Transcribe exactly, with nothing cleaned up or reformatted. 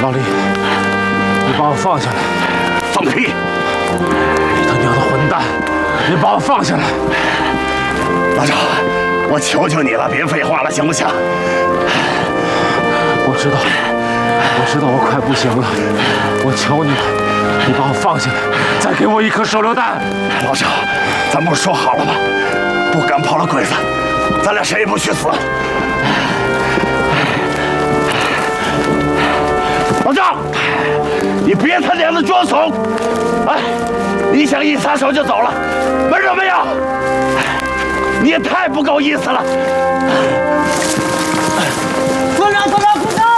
老李，你把我放下来！ 放屁！ 你他娘的混蛋！你把我放下来！ 老赵，我求求你了，别废话了，行不行？ 我知道，我知道我快不行了，我求你了，你把我放下来，再给我一颗手榴弹！ 老赵，咱不是说好了吗？不干跑了鬼子，咱俩谁也不许死。老赵，你别他娘的装怂！哎，你想一撒手就走了，门都没有！你也太不够意思了！